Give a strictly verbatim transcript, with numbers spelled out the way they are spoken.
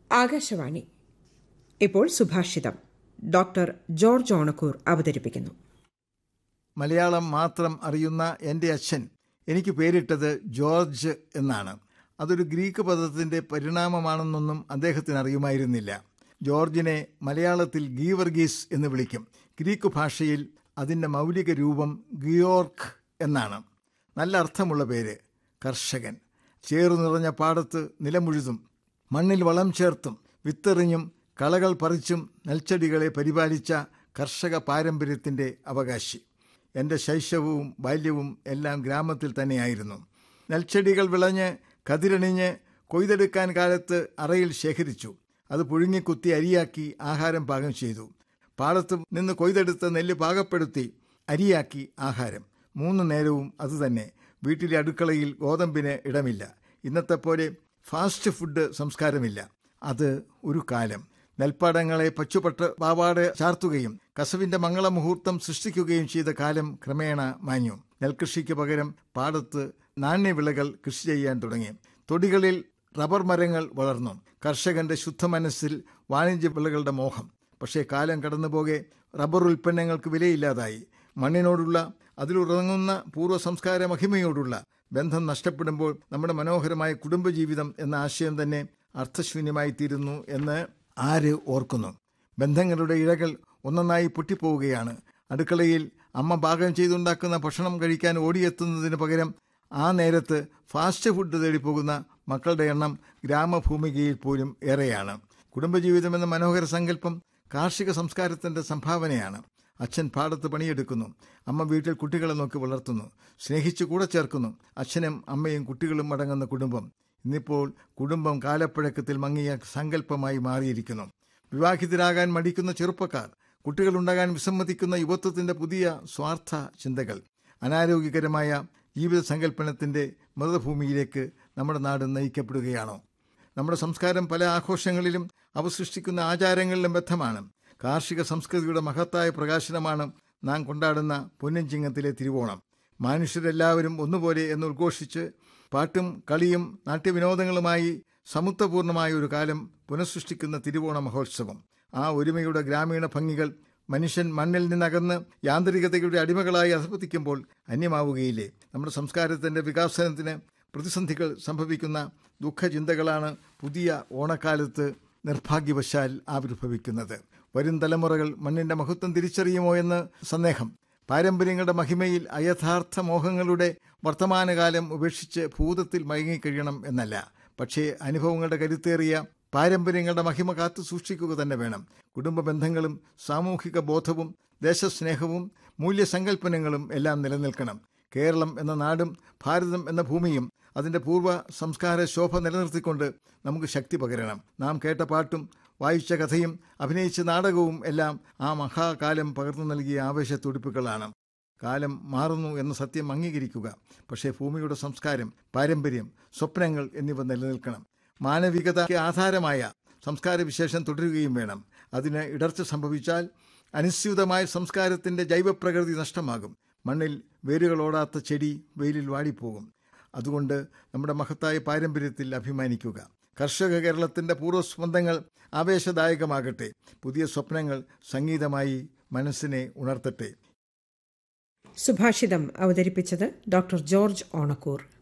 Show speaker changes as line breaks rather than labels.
ആകാശവാണി. ഇപ്പോൾ സുഭാഷിതം. Doctor George Onakkoor അവതരിപ്പിക്കുന്നു.
മലയാളം മാത്രം അറിയുന്ന എൻ്റെ അച്ഛൻ എനിക്ക് പേരിട്ടത് ജോർജ് എന്നാണ്. അതൊരു ഗ്രീക്ക് പദത്തിൻ്റെ പരിണാമമാണെന്നൊന്നും അദ്ദേഹത്തിന് അറിയുമായിരുന്നില്ല. ജോർജിനെ മലയാളത്തിൽ ഗീവർഗീസ് എന്ന് വിളിക്കും. ഗ്രീക്ക് ഭാഷയിൽ അതിൻ്റെ മൗലിക രൂപം ഗിയോർക്ക് എന്നാണ്. നല്ല അർത്ഥമുള്ള പേര്. കർഷകൻ. ചേറു നിറഞ്ഞ പാടത്ത് നിലമുഴുതും മണ്ണിൽ വളം ചേർത്തും വിത്തെറിഞ്ഞും കളകൾ പറിച്ചും നെൽച്ചെടികളെ പരിപാലിച്ച കർഷക പാരമ്പര്യത്തിൻ്റെ അവകാശി. എൻ്റെ ശൈശവവും ബാല്യവും എല്ലാം ഗ്രാമത്തിൽ തന്നെയായിരുന്നു. നെൽച്ചെടികൾ വിളഞ്ഞ് കതിരണിഞ്ഞ് കൊയ്തെടുക്കാൻ കാലത്ത് അറയിൽ ശേഖരിച്ചു. അത് പുഴുങ്ങിക്കുത്തി അരിയാക്കി ആഹാരം പാകം ചെയ്തു. പാടത്ത് നിന്ന് കൊയ്തെടുത്ത നെല്ല് പാകപ്പെടുത്തി അരിയാക്കി ആഹാരം. മൂന്ന് നേരവും അതുതന്നെ. വീട്ടിലെ അടുക്കളയിൽ ഗോതമ്പിന് ഇടമില്ല. ഇന്നത്തെ പോലെ ഫാസ്റ്റ് ഫുഡ് സംസ്കാരമില്ല. അത് ഒരു കാലം. നെൽപ്പാടങ്ങളെ പച്ചുപട്ട് പാവാട ചാർത്തുകയും കസവിന്റെ മംഗളമുഹൂർത്തം സൃഷ്ടിക്കുകയും ചെയ്ത കാലം ക്രമേണ മാഞ്ഞു. നെൽകൃഷിക്ക് പകരം പാടത്ത് നാണ്യവിളകൾ കൃഷി ചെയ്യാൻ തുടങ്ങി. തൊടികളിൽ റബ്ബർ മരങ്ങൾ വളർന്നു. കർഷകന്റെ ശുദ്ധ മനസ്സിൽ വാണിജ്യ വിളകളുടെ മോഹം. പക്ഷേ കാലം കടന്നുപോകെ റബ്ബർ ഉൽപ്പന്നങ്ങൾക്ക് വിലയില്ലാതായി. മണ്ണിനോടുള്ള, അതിലുറങ്ങുന്ന പൂർവ്വ സംസ്കാര മഹിമയോടുള്ള ബന്ധം നഷ്ടപ്പെടുമ്പോൾ നമ്മുടെ മനോഹരമായ കുടുംബജീവിതം എന്ന ആശയം തന്നെ അർത്ഥശൂന്യമായി തീരുന്നു എന്ന് ആര് ഓർക്കുന്നു? ബന്ധങ്ങളുടെ ഇഴകൾ ഒന്നൊന്നായി പൊട്ടിപ്പോവുകയാണ്. അടുക്കളയിൽ അമ്മ പാകം ചെയ്തുണ്ടാക്കുന്ന ഭക്ഷണം കഴിക്കാൻ ഓടിയെത്തുന്നതിന് പകരം ആ നേരത്ത് ഫാസ്റ്റ് ഫുഡ് തേടിപ്പോകുന്ന മക്കളുടെ എണ്ണം ഗ്രാമഭൂമികയിൽ പോലും ഏറെയാണ്. കുടുംബജീവിതം എന്ന മനോഹര സങ്കല്പം കാർഷിക സംസ്കാരത്തിൻ്റെ സംഭാവനയാണ്. അച്ഛൻ പാടത്ത് പണിയെടുക്കുന്നു. അമ്മ വീട്ടിൽ കുട്ടികളെ നോക്കി വളർത്തുന്നു, സ്നേഹിച്ച് കൂടെ ചേർക്കുന്നു. അച്ഛനും അമ്മയും കുട്ടികളും അടങ്ങുന്ന കുടുംബം. ഇന്നിപ്പോൾ കുടുംബം കാലപ്പഴക്കത്തിൽ മങ്ങിയ സങ്കല്പമായി മാറിയിരിക്കുന്നു. വിവാഹിതരാകാൻ മടിക്കുന്ന ചെറുപ്പക്കാർ, കുട്ടികളുണ്ടാകാൻ വിസമ്മതിക്കുന്ന യുവത്വത്തിൻ്റെ പുതിയ സ്വാർത്ഥ ചിന്തകൾ, അനാരോഗ്യകരമായ ജീവിത സങ്കല്പനത്തിൻ്റെ മൃതഭൂമിയിലേക്ക് നമ്മുടെ നാട് നയിക്കപ്പെടുകയാണോ? നമ്മുടെ സംസ്കാരം പല ആഘോഷങ്ങളിലും അവ സൃഷ്ടിക്കുന്ന ആചാരങ്ങളിലും ബദ്ധമാണ്. കാർഷിക സംസ്കൃതിയുടെ മഹത്തായ പ്രകാശനമാണ് നാം കൊണ്ടാടുന്ന പൊന്നിൻ ചിങ്ങത്തിലെ തിരുവോണം. മനുഷ്യരെല്ലാവരും ഒന്നുപോലെ എന്ന് ഉദ്ഘോഷിച്ച് പാട്ടും കളിയും നാട്യവിനോദങ്ങളുമായി സമത്വപൂർണമായ ഒരു കാലം പുനഃസൃഷ്ടിക്കുന്ന തിരുവോണ മഹോത്സവം. ആ ഒരുമയുടെ ഗ്രാമീണ ഭംഗികൾ മനുഷ്യൻ മണ്ണിൽ നിന്നകന്ന് യാന്ത്രികതയുടെ അടിമകളായി അധപതിക്കുമ്പോൾ അന്യമാവുകയില്ലേ? നമ്മുടെ സംസ്കാരത്തിൻ്റെ വികാസനത്തിന് പ്രതിസന്ധികൾ സംഭവിക്കുന്ന ദുഃഖചിന്തകളാണ് പുതിയ ഓണക്കാലത്ത് നിർഭാഗ്യവശാൽ ആവിർഭവിക്കുന്നത്. വരും തലമുറകൾ മണ്ണിൻ്റെ മഹത്വം തിരിച്ചറിയുമോ എന്ന് സന്ദേഹം. പാരമ്പര്യങ്ങളുടെ മഹിമയിൽ അയഥാർത്ഥ മോഹങ്ങളുടെ വർത്തമാനകാലം ഉപേക്ഷിച്ച് ഭൂതത്തിൽ മയങ്ങിക്കഴിയണം എന്നല്ല, പക്ഷേ അനുഭവങ്ങളുടെ കരുത്തേറിയ പാരമ്പര്യങ്ങളുടെ മഹിമ കാത്തു സൂക്ഷിക്കുക തന്നെ വേണം. കുടുംബ ബന്ധങ്ങളും സാമൂഹിക ബോധവും ദേശസ്നേഹവും മൂല്യസങ്കല്പനങ്ങളും എല്ലാം നിലനിൽക്കണം. കേരളം എന്ന നാടും ഭാരതം എന്ന ഭൂമിയും അതിൻ്റെ പൂർവ്വ സംസ്കാര ശോഭ നിലനിർത്തിക്കൊണ്ട് നമുക്ക് ശക്തി പകരണം. നാം കേട്ട പാട്ടും വായിച്ച കഥയും അഭിനയിച്ച നാടകവും എല്ലാം ആ മഹാകാലം പകർന്നു നൽകിയ ആവേശത്തുടിപ്പുകളാണ്. കാലം മാറുന്നു എന്ന സത്യം അംഗീകരിക്കുക. പക്ഷേ ഭൂമിയുടെ സംസ്കാരം, പാരമ്പര്യം, സ്വപ്നങ്ങൾ എന്നിവ നിലനിൽക്കണം. മാനവികതയ്ക്ക് ആധാരമായ സംസ്കാര വിശേഷം തുടരുകയും വേണം. അതിന് ഇടർച്ച സംഭവിച്ചാൽ അനുസ്യൂതമായ സംസ്കാരത്തിൻ്റെ ജൈവപ്രകൃതി നഷ്ടമാകും. മണ്ണിൽ വേരുകളോടാത്ത ചെടി വെയിലിൽ വാടിപ്പോകും. അതുകൊണ്ട് നമ്മുടെ മഹത്തായ പാരമ്പര്യത്തിൽ അഭിമാനിക്കുക. കർഷക കേരളത്തിൻ്റെ പൂർവ്വസ്പന്ദങ്ങൾ ആവേശദായകമാകട്ടെ. പുതിയ സ്വപ്നങ്ങൾ സംഗീതമായി മനസ്സിനെ ഉണർത്തട്ടെ.
സുഭാഷിതം അവതരിപ്പിച്ചത് ഡോക്ടർ ജോർജ് ഓണക്കൂർ.